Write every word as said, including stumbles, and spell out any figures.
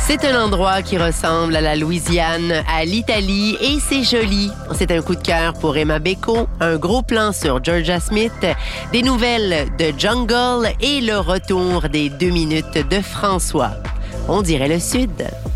C'est un endroit qui ressemble à la Louisiane, à l'Italie, et c'est joli. C'est un coup de cœur pour Emma Beko, un gros plan sur Georgia Smith, des nouvelles de Jungle et le retour des deux minutes de François. On dirait le Sud.